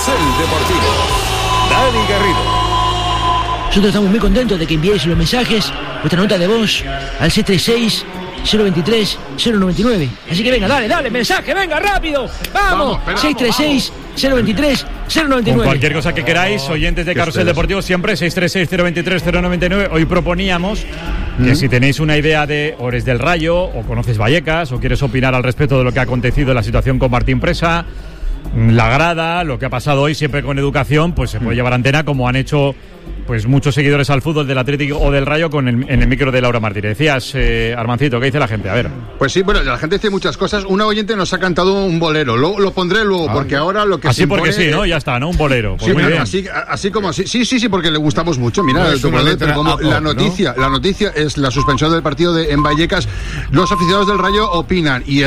Carrusel Deportivo. Dani Garrido. Nosotros estamos muy contentos de que enviéis los mensajes, vuestra nota de voz al 636-023-099. Así que venga, dale, mensaje, venga, rápido. ¡Vamos! 636-023-099. Con cualquier cosa que queráis, oyentes de Carrusel Deportivo, siempre 636-023-099. Hoy proponíamos que si tenéis una idea de o eres del Rayo, o conoces Vallecas, o quieres opinar al respecto de lo que ha acontecido en la situación con Martín Presa, la grada, lo que ha pasado hoy, siempre con educación, pues se puede llevar antena, como han hecho pues muchos seguidores al fútbol del Atlético o del Rayo en el micro de Laura Martínez. Decías, Armancito, ¿qué dice la gente? A ver. Pues sí, bueno, la gente dice muchas cosas. Una oyente nos ha cantado un bolero. Lo pondré luego, porque ahora lo que así se impone... porque sí, ¿no? Ya está, ¿no? Un bolero. Pues sí, muy bien. Así como así. Sí, porque le gustamos mucho. Mira, la noticia es la suspensión del partido en Vallecas. Los aficionados del Rayo opinan y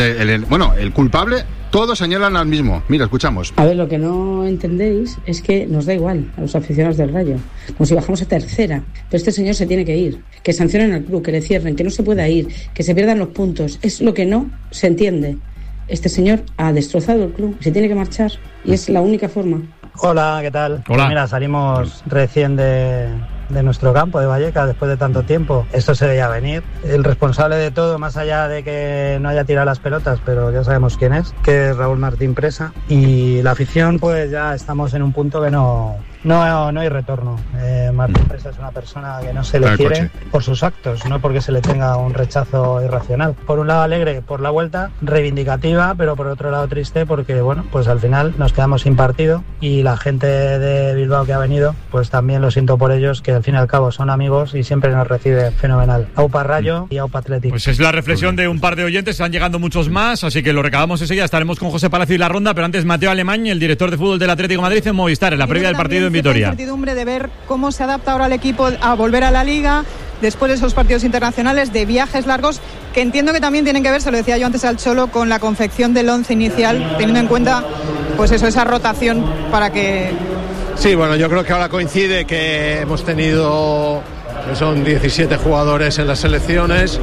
el culpable... Todos señalan al mismo. Mira, escuchamos. A ver, lo que no entendéis es que nos da igual a los aficionados del Rayo. Como si bajamos a tercera. Pero este señor se tiene que ir. Que sancionen al club, que le cierren, que no se pueda ir, que se pierdan los puntos. Es lo que no se entiende. Este señor ha destrozado el club. Se tiene que marchar. Y es la única forma. Hola, ¿qué tal? Hola. Pues mira, salimos recién de nuestro campo de Vallecas después de tanto tiempo. Esto se veía venir. El responsable de todo, más allá de que no haya tirado las pelotas, pero ya sabemos quién es, que es Raúl Martín Presa. Y la afición, pues ya estamos en un punto que no hay retorno. Martín Presa es una persona que no se le quiere por sus actos, no porque se le tenga un rechazo irracional. Por un lado alegre por la vuelta, reivindicativa, pero por otro lado triste porque, bueno, pues al final nos quedamos sin partido y la gente de Bilbao que ha venido, pues también lo siento por ellos, que al fin y al cabo son amigos y siempre nos recibe fenomenal. Aupa Rayo y Aupa Atlético. Pues es la reflexión de un par de oyentes, están llegando muchos más, así que lo recabamos enseguida. Estaremos con José Palacio y la ronda, pero antes Mateo Alemán, el director de fútbol del Atlético de Madrid en Movistar, en la previa del partido en Vitoria. Incertidumbre de ver cómo se adapta ahora el equipo a volver a la Liga después de esos partidos internacionales, de viajes largos, que entiendo que también tienen que ver, se lo decía yo antes al Cholo, con la confección del once inicial, teniendo en cuenta pues eso, esa rotación para que... Sí, bueno, yo creo que ahora coincide que hemos tenido, que son 17 jugadores en las selecciones,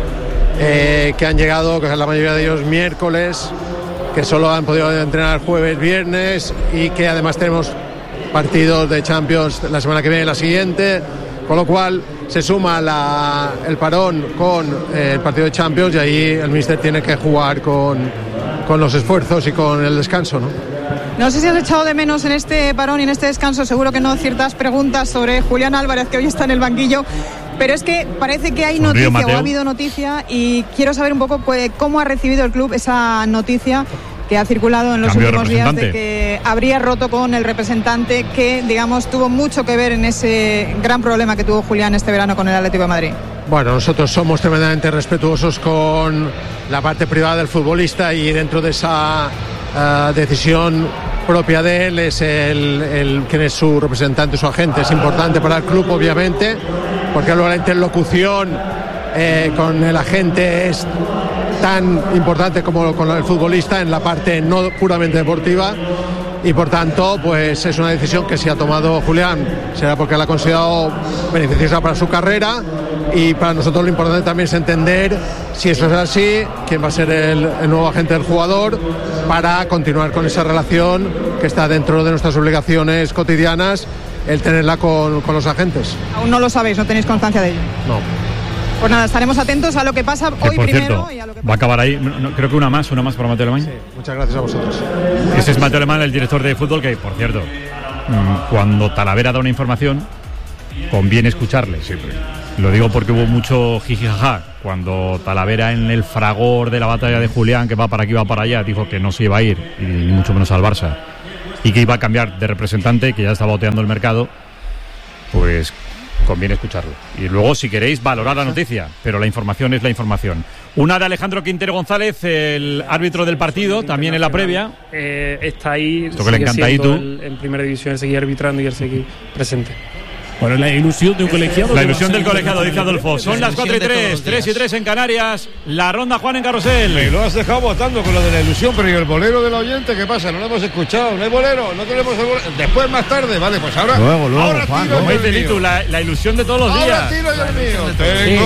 que han llegado, que la mayoría de ellos miércoles, que solo han podido entrenar jueves, viernes, y que además tenemos partidos de Champions la semana que viene y la siguiente, con lo cual se suma el parón con el partido de Champions y ahí el míster tiene que jugar con los esfuerzos y con el descanso, ¿no? No sé si has echado de menos en este parón y en este descanso, seguro que no, ciertas preguntas sobre Julián Álvarez, que hoy está en el banquillo, pero es que parece que hay noticia o ha habido noticia y quiero saber un poco cómo ha recibido el club esa noticia que ha circulado en los últimos días de que habría roto con el representante que, digamos, tuvo mucho que ver en ese gran problema que tuvo Julián este verano con el Atlético de Madrid. Bueno, nosotros somos tremendamente respetuosos con la parte privada del futbolista y dentro de esa decisión propia de él es quien es su representante, su agente. Es importante para el club, obviamente, porque luego la interlocución con el agente es tan importante como con el futbolista en la parte no puramente deportiva y por tanto pues es una decisión que se ha tomado Julián, será porque la ha considerado beneficiosa para su carrera y para nosotros lo importante también es entender si eso es así, quién va a ser el nuevo agente del jugador para continuar con esa relación que está dentro de nuestras obligaciones cotidianas, el tenerla con los agentes. Aún no lo sabéis, no tenéis constancia de ello. No. Pues nada, estaremos atentos a lo que pasa hoy por primero cierto, y a lo que va a acabar ahí, creo que una más para Mateo Alemán. Sí, muchas gracias a vosotros. Ese es Mateo Alemán, el director de fútbol, que por cierto, cuando Talavera da una información, conviene escucharle siempre. Lo digo porque hubo mucho jijijaja cuando Talavera, en el fragor de la batalla de Julián, que va para aquí, va para allá, dijo que no se iba a ir, y mucho menos al Barça, y que iba a cambiar de representante, que ya estaba boteando el mercado, pues conviene escucharlo. Y luego, si queréis, valorar la noticia, pero la información es la información. Una de Alejandro Quintero González, el árbitro del partido, también en la previa. Está ahí, esto que le encanta ahí tú. En primera división, él seguía arbitrando y él seguía presente. Bueno, la ilusión de un colegiado. La ilusión del colegiado, dice Adolfo. Son las 4:03, 3:03 en Canarias. La ronda, Juan, en Carrusel. Y lo has dejado votando con lo de la ilusión, pero ¿y el bolero del oyente qué pasa? No lo hemos escuchado, no hay bolero, no tenemos el bolero. Después, más tarde, vale, pues ahora. Luego, ahora Juan. Como dice Litu, la ilusión de todos los días. Ahora tiro yo el mío.